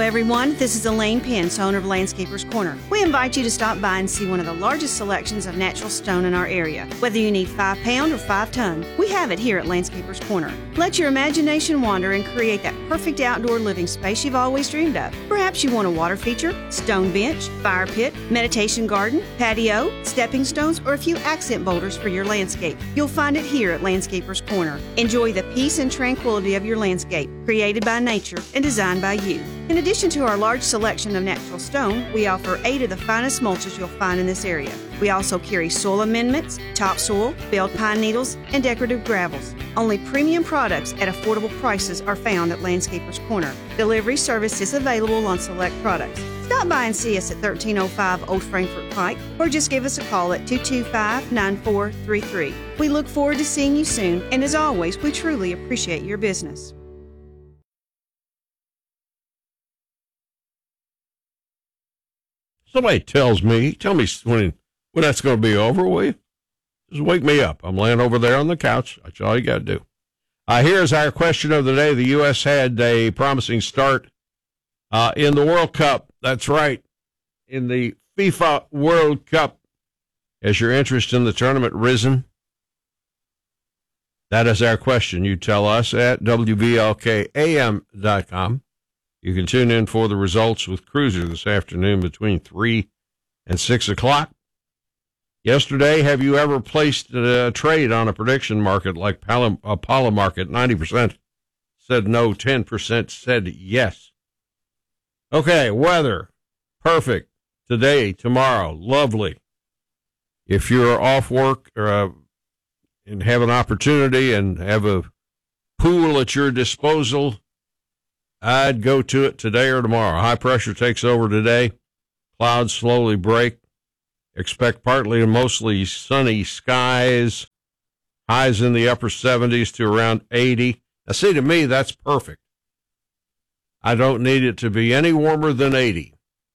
everyone. This is Elaine Pence, owner of Landscaper's Corner. We invite you to stop by and see one of the largest selections of natural stone in our area. Whether you need 5-pound or 5-ton, we have it here at Landscaper's Corner. Let your imagination wander and create that perfect outdoor living space you've always dreamed of. Perhaps you want a water feature, stone bench, fire pit, meditation garden, patio, stepping stones, or a few accent boulders for your landscape. You'll find it here at Landscaper's Corner. Enjoy the peace and tranquility of your landscape, created by nature and designed by you. In addition to our large selection of natural stone, we offer 8 of the finest mulches you'll find in this area. We also carry soil amendments, topsoil, belled pine needles, and decorative gravels. Only premium products at affordable prices are found at Landscaper's Corner. Delivery service is available on select products. Stop by and see us at 1305 Old Frankfort Pike, or just give us a call at 225-9433. We look forward to seeing you soon, and as always, we truly appreciate your business. Somebody tell me when that's going to be over, will you? Just wake me up. I'm laying over there on the couch. That's all you got to do. Here's our question of the day. The U.S. had a promising start in the World Cup. That's right, in the FIFA World Cup. Has your interest in the tournament risen? That is our question. You tell us at WVLKAM.com. You can tune in for the results with Cruiser this afternoon between 3 and 6 o'clock. Yesterday, have you ever placed a trade on a prediction market like Apollo Market? 90% said no, 10% said yes. Okay, weather, perfect. Today, tomorrow, lovely. If you're off work and have an opportunity and have a pool at your disposal, I'd go to it today or tomorrow. High pressure takes over today. Clouds slowly break. Expect partly and mostly sunny skies. Highs in the upper 70s to around 80. Now, see, to me, that's perfect. I don't need it to be any warmer than 80.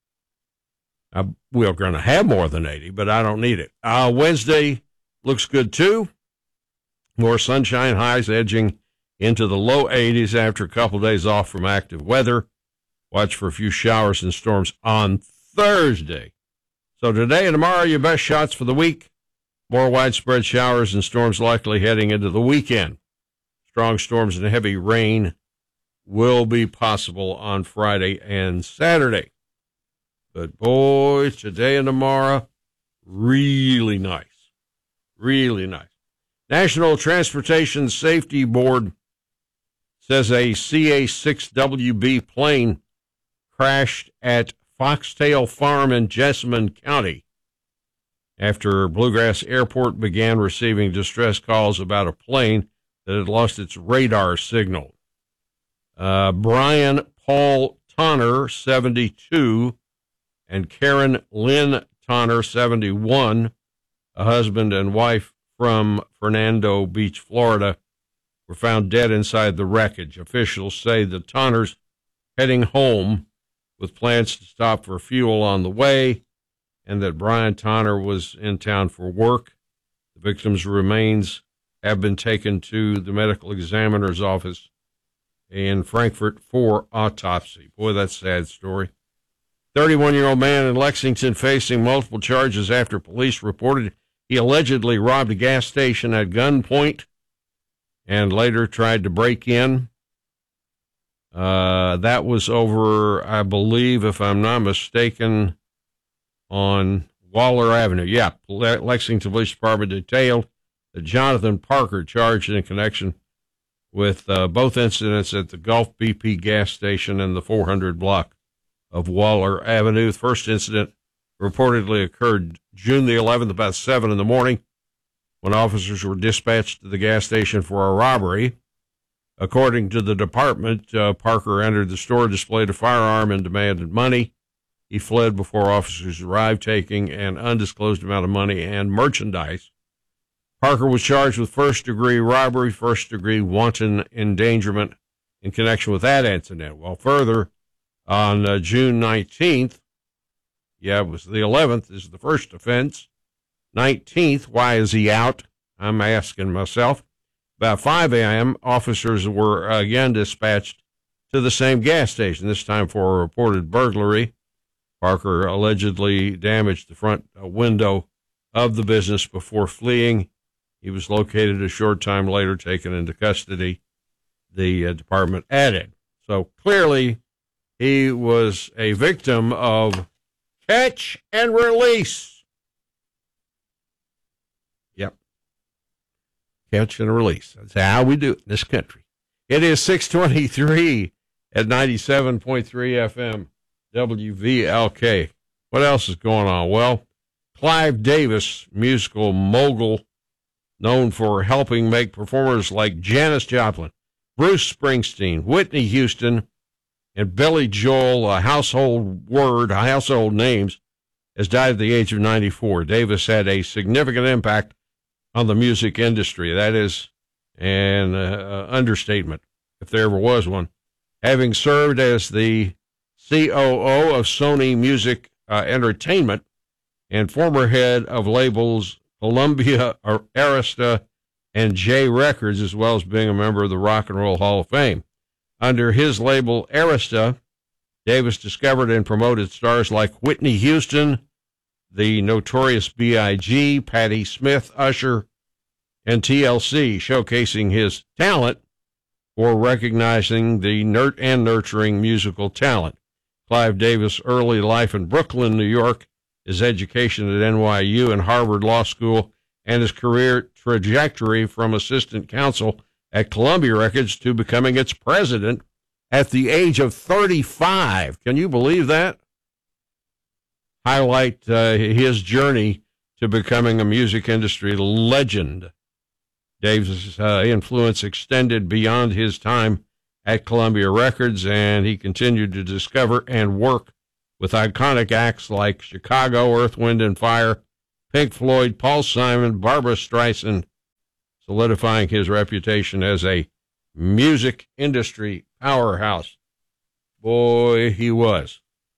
We're going to have more than 80, but I don't need it. Wednesday looks good, too. More sunshine, highs edging into the low 80s after a couple of days off from active weather. Watch for a few showers and storms on Thursday. So today and tomorrow, your best shots for the week. More widespread showers and storms likely heading into the weekend. Strong storms and heavy rain will be possible on Friday and Saturday. But boy, today and tomorrow, really nice. Really nice. National Transportation Safety Board says a CA-6WB plane crashed at Foxtail Farm in Jessamine County after Bluegrass Airport began receiving distress calls about a plane that had lost its radar signal. Brian Paul Tonner, 72, and Karen Lynn Tonner, 71, a husband and wife from Fernando Beach, Florida, were found dead inside the wreckage. Officials say the Tonners heading home with plans to stop for fuel on the way, and that Brian Tonner was in town for work. The victim's remains have been taken to the medical examiner's office in Frankfort for autopsy. Boy, that's a sad story. 31-year-old man in Lexington facing multiple charges after police reported he allegedly robbed a gas station at gunpoint and later tried to break in. That was over, I believe, if I'm not mistaken, on Waller Avenue. Yeah, Lexington Police Department detailed that Jonathan Parker charged in connection with both incidents at the Gulf BP gas station and the 400 block of Waller Avenue. The first incident reportedly occurred June the 11th, about 7 in the morning, when officers were dispatched to the gas station for a robbery. According to the department, Parker entered the store, displayed a firearm, and demanded money. He fled before officers arrived, taking an undisclosed amount of money and merchandise. Parker was charged with first-degree robbery, first-degree wanton endangerment in connection with that incident. Well, further, on June 19th, it was the 11th, is the first offense. 19th, why is he out? I'm asking myself. About 5 a.m., officers were again dispatched to the same gas station, this time for a reported burglary. Parker allegedly damaged the front window of the business before fleeing. He was located a short time later, taken into custody, the department added. So clearly he was a victim of catch and release. Yep. Catch and release. That's how we do it in this country. It is 6:23 at 97.3 FM WVLK. What else is going on? Well, Clive Davis, musical mogul, known for helping make performers like Janis Joplin, Bruce Springsteen, Whitney Houston, and Billy Joel, household names, has died at the age of 94. Davis had a significant impact on the music industry. That is an understatement, if there ever was one. Having served as the COO of Sony Music Entertainment and former head of labels Columbia, Arista, and J Records, as well as being a member of the Rock and Roll Hall of Fame. Under his label Arista, Davis discovered and promoted stars like Whitney Houston, the Notorious B.I.G., Patti Smith, Usher, and TLC, showcasing his talent for recognizing the nurturing musical talent. Clive Davis' early life in Brooklyn, New York, his education at NYU and Harvard Law School, and his career trajectory from assistant counsel at Columbia Records to becoming its president at the age of 35. Can you believe that? Highlight his journey to becoming a music industry legend. Davis' influence extended beyond his time at Columbia Records, and he continued to discover and work with iconic acts like Chicago, Earth, Wind & Fire, Pink Floyd, Paul Simon, Barbra Streisand, solidifying his reputation as a music industry powerhouse. Boy, he was.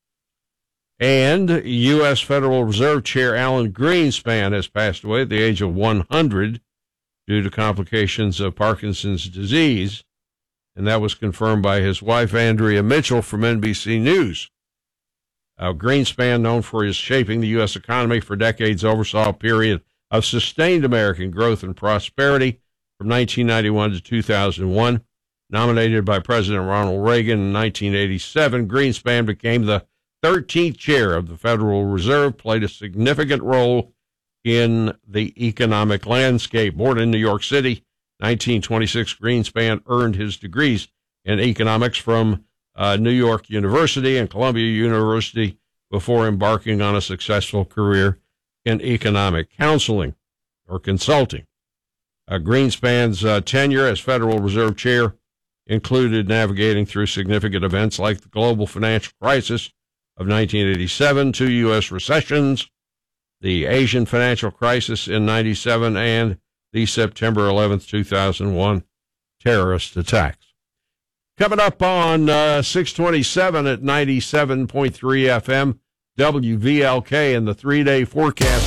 And U.S. Federal Reserve Chair Alan Greenspan has passed away at the age of 100 due to complications of Parkinson's disease, and that was confirmed by his wife, Andrea Mitchell, from NBC News. Greenspan, known for his shaping the U.S. economy for decades, oversaw a period of sustained American growth and prosperity from 1991 to 2001. Nominated by President Ronald Reagan in 1987, Greenspan became the 13th chair of the Federal Reserve, played a significant role in the economic landscape. Born in New York City, 1926, Greenspan earned his degrees in economics from New York University and Columbia University before embarking on a successful career in economic counseling or consulting. Greenspan's tenure as Federal Reserve Chair included navigating through significant events like the global financial crisis of 1987, 2 U.S. recessions, the Asian financial crisis in 97, and the September 11th, 2001 terrorist attacks. Coming up on 627 at 97.3 FM, WVLK, and the 3-day forecast.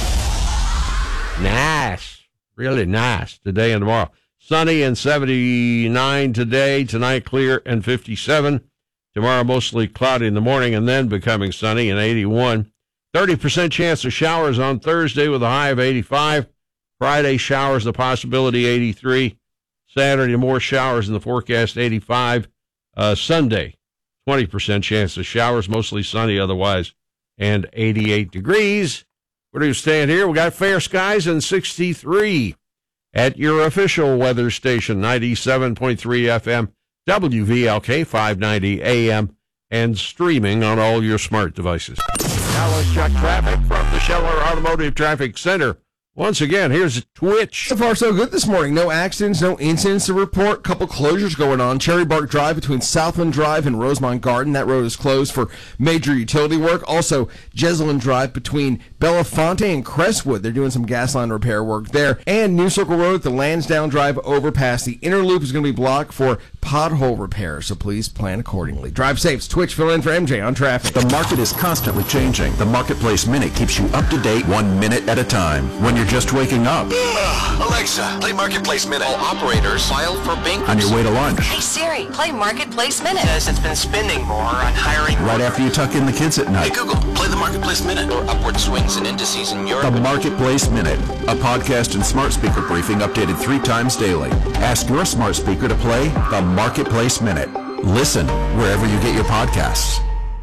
Nice. Really nice today and tomorrow. Sunny and 79 today. Tonight, clear and 57. Tomorrow, mostly cloudy in the morning and then becoming sunny and 81. 30% chance of showers on Thursday with a high of 85. Friday, showers, the possibility 83. Saturday, more showers in the forecast, 85. Sunday, 20% chance of showers, mostly sunny otherwise, and 88 degrees. Where do you stand here? We got fair skies and 63 at your official weather station, 97.3 FM, WVLK, 590 AM, and streaming on all your smart devices. Now let's check traffic from the Scheller Automotive Traffic Center. Once again, here's Twitch. So far, so good this morning. No accidents, no incidents to report. Couple closures going on. Cherry Bark Drive between Southland Drive and Rosemont Garden. That road is closed for major utility work. Also, Jesselyn Drive between Belafonte and Crestwood. They're doing some gas line repair work there. And New Circle Road, the Lansdowne Drive overpass. The inner loop is going to be blocked for pothole repair, so please plan accordingly. Drive safe. It's Twitch, fill in for MJ on traffic. The market is constantly changing. The Marketplace Minute keeps you up to date 1 minute at a time. When you're just waking up. Alexa, play Marketplace Minute. All operators file for bankruptcy. On your way to lunch. Hey Siri, play Marketplace Minute. Says it's been spending more on hiring. Right after you tuck in the kids at night. Hey Google, play the Marketplace Minute. Or upward swings and indices in Europe. The Marketplace Minute, a podcast and smart speaker briefing updated 3 times daily. Ask your smart speaker to play the Marketplace Minute. Listen wherever you get your podcasts.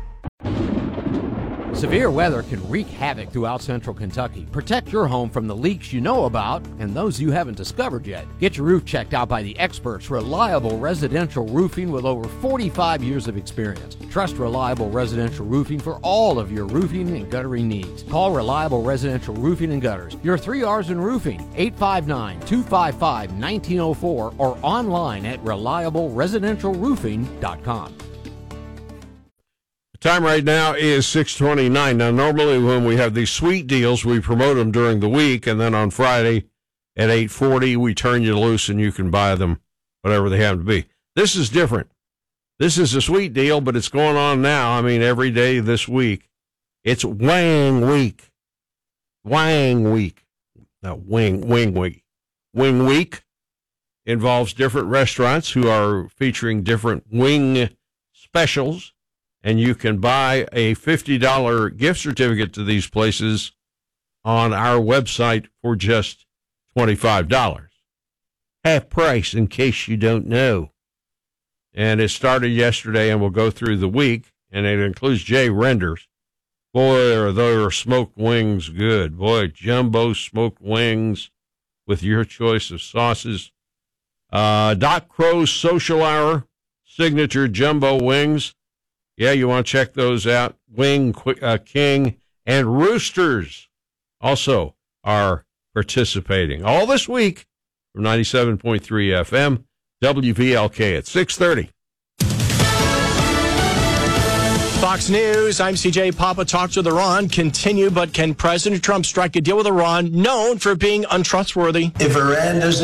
Severe weather can wreak havoc throughout central Kentucky. Protect your home from the leaks you know about and those you haven't discovered yet. Get your roof checked out by the experts, Reliable Residential Roofing, with over 45 years of experience. Trust Reliable Residential Roofing for all of your roofing and guttering needs. Call Reliable Residential Roofing and Gutters. Your 3 R's in roofing, 859-255-1904, or online at reliableresidentialroofing.com. Time right now is 6:29. Now, normally when we have these sweet deals, we promote them during the week, and then on Friday at 8:40, we turn you loose and you can buy them, whatever they happen to be. This is different. This is a sweet deal, but it's going on now. I mean, every day this week. It's Wang Week. Wang Week. No, Wing Week. Wing Week involves different restaurants who are featuring different wing specials. And you can buy a $50 gift certificate to these places on our website for just $25. Half price, in case you don't know. And it started yesterday and will go through the week, and it includes Jay Renders. Boy, are their smoked wings good. Boy, jumbo smoked wings with your choice of sauces. Doc Crow's Social Hour signature jumbo wings. Yeah, you want to check those out. Wing King and Roosters also are participating. All this week from 97.3 FM, WVLK at 6:30. Fox News, I'm CJ Papa. Talks with Iran continue, but can President Trump strike a deal with Iran, known for being untrustworthy? If Iran doesn't